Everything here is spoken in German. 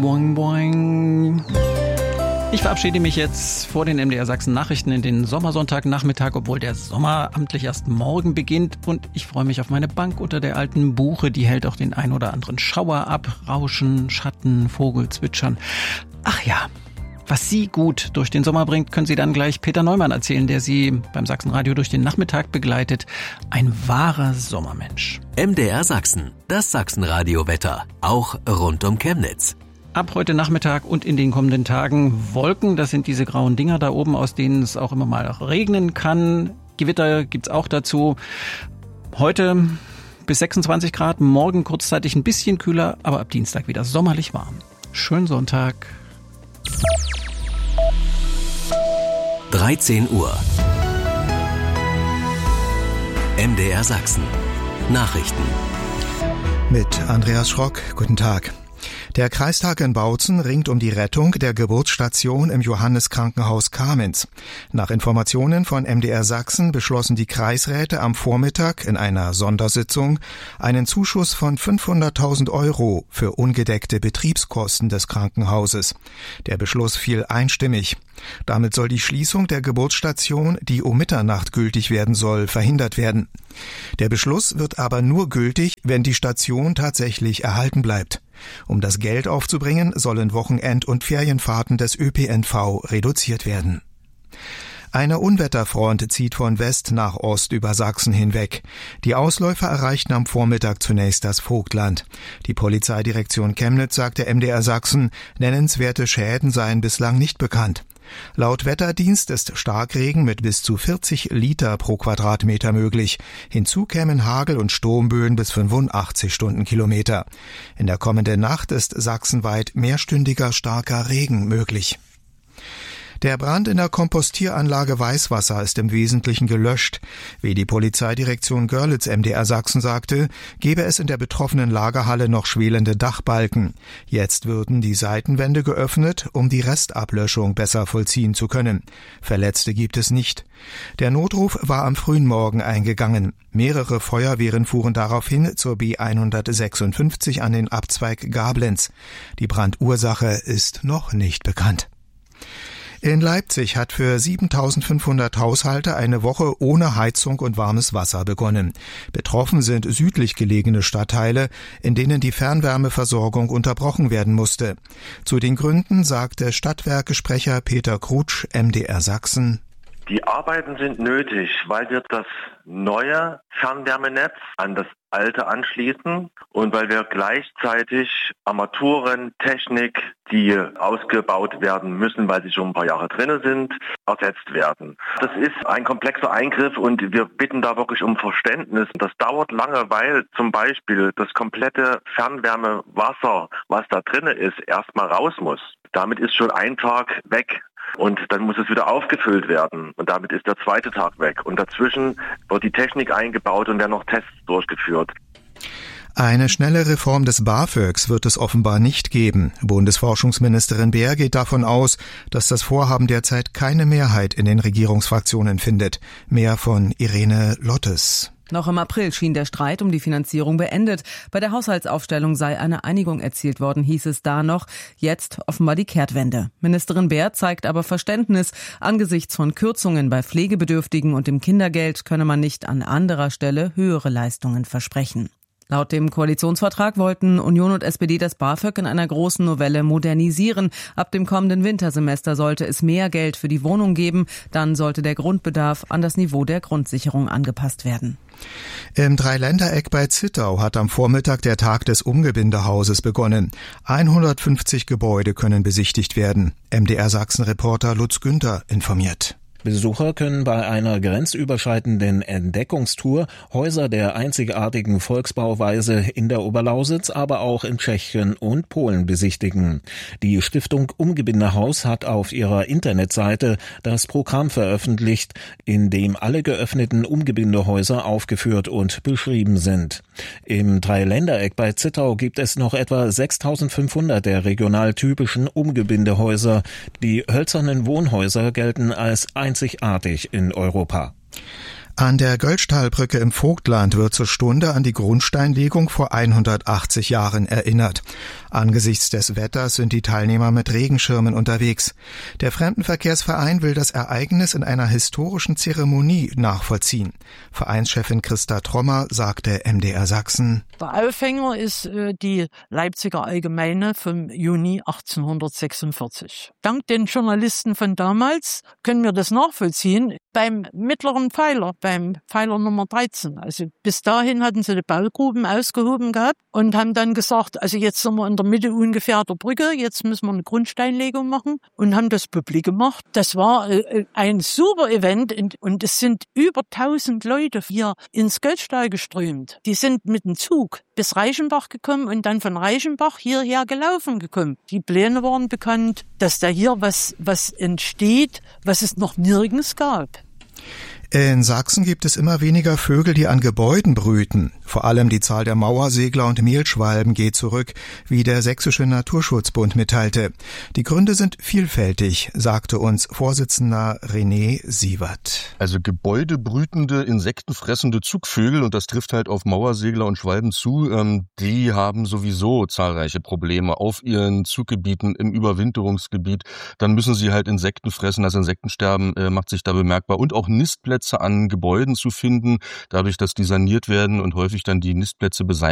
Boing, boing. Ich verabschiede mich jetzt vor den MDR Sachsen Nachrichten in den Sommersonntagnachmittag, obwohl der Sommer amtlich erst morgen beginnt. Und ich freue mich auf meine Bank unter der alten Buche. Die hält auch den ein oder anderen Schauer ab. Rauschen, Schatten, Vogelzwitschern. Ach ja, was Sie gut durch den Sommer bringt, können Sie dann gleich Peter Neumann erzählen, der Sie beim Sachsenradio durch den Nachmittag begleitet. Ein wahrer Sommermensch. MDR Sachsen, das Sachsenradio-Wetter, auch rund um Chemnitz. Ab heute Nachmittag und in den kommenden Tagen Wolken, das sind diese grauen Dinger da oben, aus denen es auch immer mal regnen kann. Gewitter gibt's auch dazu. Heute bis 26 Grad, morgen kurzzeitig ein bisschen kühler, aber ab Dienstag wieder sommerlich warm. Schönen Sonntag. 13 Uhr. MDR Sachsen. Nachrichten. Mit Andreas Schrock. Guten Tag. Der Kreistag in Bautzen ringt um die Rettung der Geburtsstation im Johanneskrankenhaus Kamenz. Nach Informationen von MDR Sachsen beschlossen die Kreisräte am Vormittag in einer Sondersitzung einen Zuschuss von 500.000 € für ungedeckte Betriebskosten des Krankenhauses. Der Beschluss fiel einstimmig. Damit soll die Schließung der Geburtsstation, die um Mitternacht gültig werden soll, verhindert werden. Der Beschluss wird aber nur gültig, wenn die Station tatsächlich erhalten bleibt. Um das Geld aufzubringen, sollen Wochenend- und Ferienfahrten des ÖPNV reduziert werden. Eine Unwetterfront zieht von West nach Ost über Sachsen hinweg. Die Ausläufer erreichten am Vormittag zunächst das Vogtland. Die Polizeidirektion Chemnitz sagte MDR Sachsen, nennenswerte Schäden seien bislang nicht bekannt. Laut Wetterdienst ist Starkregen mit bis zu 40 Liter pro Quadratmeter möglich. Hinzu kämen Hagel- und Sturmböen bis 85 Stundenkilometer. In der kommenden Nacht ist sachsenweit mehrstündiger starker Regen möglich. Der Brand in der Kompostieranlage Weißwasser ist im Wesentlichen gelöscht. Wie die Polizeidirektion Görlitz MDR Sachsen sagte, gäbe es in der betroffenen Lagerhalle noch schwelende Dachbalken. Jetzt würden die Seitenwände geöffnet, um die Restablöschung besser vollziehen zu können. Verletzte gibt es nicht. Der Notruf war am frühen Morgen eingegangen. Mehrere Feuerwehren fuhren daraufhin zur B156 an den Abzweig Gablenz. Die Brandursache ist noch nicht bekannt. In Leipzig hat für 7.500 Haushalte eine Woche ohne Heizung und warmes Wasser begonnen. Betroffen sind südlich gelegene Stadtteile, in denen die Fernwärmeversorgung unterbrochen werden musste. Zu den Gründen sagte Stadtwerkesprecher Peter Krutsch, MDR Sachsen: Die Arbeiten sind nötig, weil wir das neue Fernwärmenetz an das alte anschließen und weil wir gleichzeitig Armaturen, Technik, die ausgebaut werden müssen, weil sie schon ein paar Jahre drin sind, ersetzt werden. Das ist ein komplexer Eingriff und wir bitten da wirklich um Verständnis. Das dauert lange, weil zum Beispiel das komplette Fernwärmewasser, was da drin ist, erstmal raus muss. Damit ist schon ein Tag weg. Und dann muss es wieder aufgefüllt werden. Und damit ist der zweite Tag weg. Und dazwischen wird die Technik eingebaut und werden noch Tests durchgeführt. Eine schnelle Reform des BAföGs wird es offenbar nicht geben. Bundesforschungsministerin Beer geht davon aus, dass das Vorhaben derzeit keine Mehrheit in den Regierungsfraktionen findet. Mehr von Irene Lottes. Noch im April schien der Streit um die Finanzierung beendet. Bei der Haushaltsaufstellung sei eine Einigung erzielt worden, hieß es da noch. Jetzt offenbar die Kehrtwende. Ministerin Beer zeigt aber Verständnis. Angesichts von Kürzungen bei Pflegebedürftigen und dem Kindergeld könne man nicht an anderer Stelle höhere Leistungen versprechen. Laut dem Koalitionsvertrag wollten Union und SPD das BAföG in einer großen Novelle modernisieren. Ab dem kommenden Wintersemester sollte es mehr Geld für die Wohnung geben. Dann sollte der Grundbedarf an das Niveau der Grundsicherung angepasst werden. Im Dreiländereck bei Zittau hat am Vormittag der Tag des Umgebindehauses begonnen. 150 Gebäude können besichtigt werden. MDR Sachsen-Reporter Lutz Günther informiert. Besucher können bei einer grenzüberschreitenden Entdeckungstour Häuser der einzigartigen Volksbauweise in der Oberlausitz, aber auch in Tschechien und Polen besichtigen. Die Stiftung Umgebindehaus hat auf ihrer Internetseite das Programm veröffentlicht, in dem alle geöffneten Umgebindehäuser aufgeführt und beschrieben sind. Im Dreiländereck bei Zittau gibt es noch etwa 6.500 der regional typischen Umgebindehäuser. Die hölzernen Wohnhäuser gelten als einzigartig in Europa. An der Göllstahlbrücke im Vogtland wird zur Stunde an die Grundsteinlegung vor 180 Jahren erinnert. Angesichts des Wetters sind die Teilnehmer mit Regenschirmen unterwegs. Der Fremdenverkehrsverein will das Ereignis in einer historischen Zeremonie nachvollziehen. Vereinschefin Christa Trommer sagte MDR Sachsen: Der Aufhänger ist die Leipziger Allgemeine vom Juni 1846. Dank den Journalisten von damals können wir das nachvollziehen. Beim mittleren Pfeiler, beim Pfeiler Nummer 13. Also bis dahin hatten sie die Baugruben ausgehoben gehabt und haben dann gesagt, also jetzt sind wir in der Mitte ungefähr der Brücke, jetzt müssen wir eine Grundsteinlegung machen und haben das publik gemacht. Das war ein super Event und es sind über 1000 Leute hier ins Göllstahl geströmt. Die sind mit dem Zug bis Reichenbach gekommen und dann von Reichenbach hierher gelaufen gekommen. Die Pläne waren bekannt, dass da hier was entsteht, was es noch nirgends gab. In Sachsen gibt es immer weniger Vögel, die an Gebäuden brüten. Vor allem die Zahl der Mauersegler und Mehlschwalben geht zurück, wie der Sächsische Naturschutzbund mitteilte. Die Gründe sind vielfältig, sagte uns Vorsitzender René Sievert. Also gebäudebrütende, insektenfressende Zugvögel, und das trifft halt auf Mauersegler und Schwalben zu, die haben sowieso zahlreiche Probleme auf ihren Zuggebieten im Überwinterungsgebiet. Dann müssen sie halt Insekten fressen, das Insektensterben macht sich da bemerkbar, und auch Nistplätze an Gebäuden zu finden, dadurch, dass die saniert werden und häufig dann die Nistplätze beseitigt